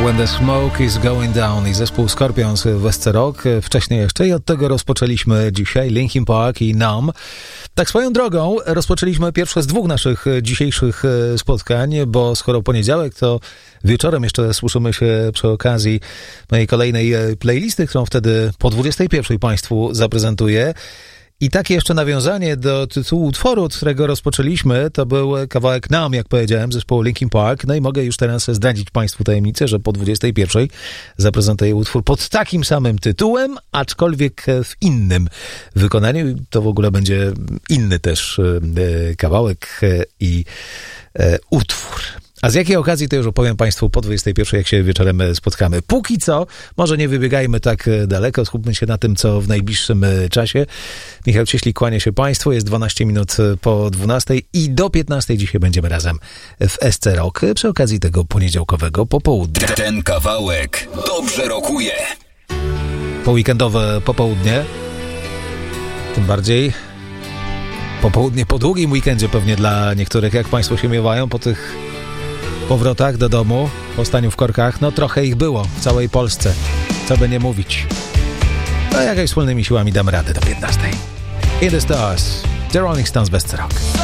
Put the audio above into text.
When the Smoke is Going Down i zespół Scorpions w SC Rock. Wcześniej jeszcze i od tego rozpoczęliśmy dzisiaj Linkin Park i Numb. Tak swoją drogą rozpoczęliśmy pierwsze z dwóch naszych dzisiejszych spotkań, bo skoro poniedziałek, to wieczorem jeszcze słyszymy się przy okazji mojej kolejnej playlisty, którą wtedy po 21 Państwu zaprezentuję. I takie jeszcze nawiązanie do tytułu utworu, od którego rozpoczęliśmy, to był kawałek Numb, jak powiedziałem, zespołu Linkin Park. No i mogę już teraz zdradzić Państwu tajemnicę, że po 21 zaprezentuję utwór pod takim samym tytułem, aczkolwiek w innym wykonaniu. To w ogóle będzie inny też kawałek i utwór. A z jakiej okazji to już opowiem Państwu po 21, jak się wieczorem spotkamy. Póki co, może nie wybiegajmy tak daleko, skupmy się na tym, co w najbliższym czasie. Michał Cieślik kłania się Państwu, jest 12 minut po 12 i do 15 dzisiaj będziemy razem w SC Rock przy okazji tego poniedziałkowego popołudnia. Ten kawałek dobrze rokuje. Po weekendowe popołudnie, tym bardziej popołudnie po długim weekendzie pewnie dla niektórych, jak Państwo się miewają po tych powrotach do domu, po staniu w korkach. No trochę ich było w całej Polsce, co by nie mówić. No jakoś wspólnymi siłami damy radę do 15. In the Stars, The Rolling Stones, Best Rock.